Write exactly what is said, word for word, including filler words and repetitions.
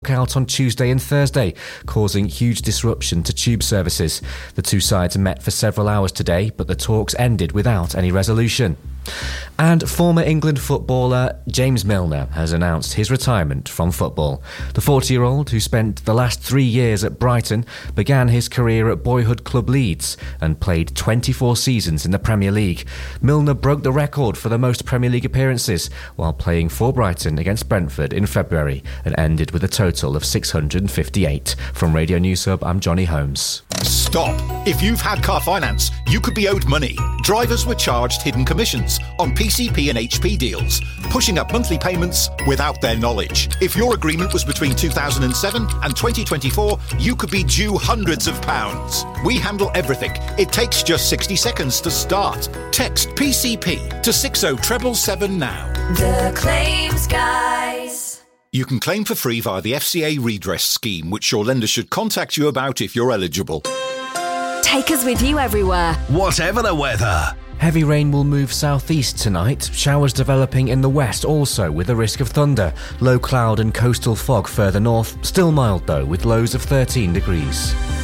out on Tuesday and Thursday, causing huge disruption to tube services. The two sides met for several hours today, but the talks ended without any resolution. And former England footballer James Milner has announced his retirement from football. The forty-year-old, who spent the last three years at Brighton, began his career at boyhood club Leeds and played twenty-four seasons in the Premier League. Milner broke the record for the most Premier League appearances while playing for Brighton against Brentford in February and ended with a total of six hundred fifty-eight. From Radio News Hub, I'm Johnny Holmes. Stop! If you've had car finance, you could be owed money. Drivers were charged hidden commissions on P C P and H P deals, pushing up monthly payments without their knowledge. If your agreement was between two thousand seven and twenty twenty-four, you could be due hundreds of pounds. We handle everything. It takes just sixty seconds to start. Text P C P to six oh seven seven now. The Claims Guys. You can claim for free via the F C A redress scheme, which your lender should contact you about if you're eligible. Take us with you everywhere, whatever the weather. Heavy rain will move southeast tonight, showers developing in the west also with a risk of thunder. Low cloud and coastal fog further north, still mild though with lows of thirteen degrees.